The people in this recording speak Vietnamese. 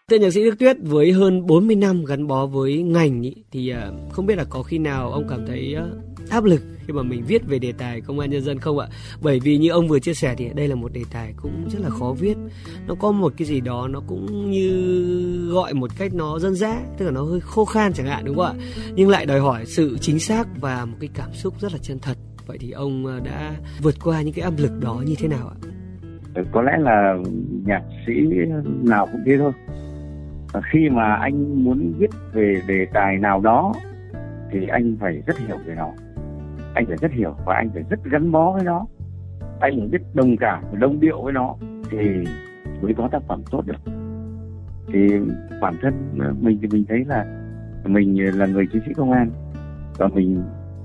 Thưa nhạc sĩ Đức Tuyết, với hơn 40 năm gắn bó với ngành ý, thì không biết là có khi nào ông cảm thấy áp lực khi mà mình viết về đề tài công an nhân dân không ạ? Bởi vì như ông vừa chia sẻ thì đây là một đề tài cũng rất là khó viết. Nó có một cái gì đó nó cũng như gọi một cách nó dân dã, tức là nó hơi khô khan chẳng hạn, đúng không ạ? Nhưng lại đòi hỏi sự chính xác và một cái cảm xúc rất là chân thật. Vậy thì ông đã vượt qua những cái áp lực đó như thế nào ạ? Có lẽ là nhạc sĩ nào cũng thế thôi. Khi mà anh muốn viết về đề tài nào đó thì anh phải rất hiểu về nó. Anh phải rất hiểu và anh phải rất gắn bó với nó. Anh phải biết đồng cảm và đồng điệu với nó thì mới có tác phẩm tốt được. Thì bản thân mình thì mình thấy là mình là người chiến sĩ công an và mình